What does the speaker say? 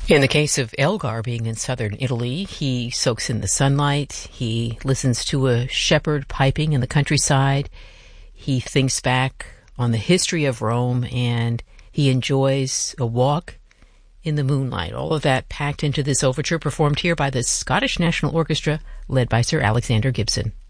In the case of Elgar being in southern Italy, he soaks in the sunlight, he listens to a shepherd piping in the countryside, he thinks back on the history of Rome, and he enjoys a walk in the moonlight. All of that packed into this overture performed here by the Scottish National Orchestra, led by Sir Alexander Gibson.